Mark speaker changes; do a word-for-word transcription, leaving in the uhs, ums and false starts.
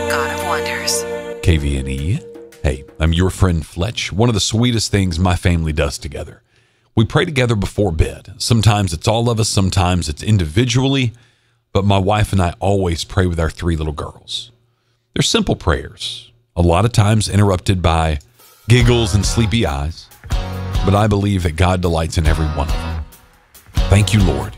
Speaker 1: God of Wonders.
Speaker 2: K V N E. Hey, I'm your friend Fletch. One of the sweetest things my family does together. We pray together before bed. Sometimes it's all of us, sometimes it's individually, but my wife and I always pray with our three little girls. They're simple prayers, a lot of times interrupted by giggles and sleepy eyes, but I believe that God delights in every one of them. Thank you, Lord,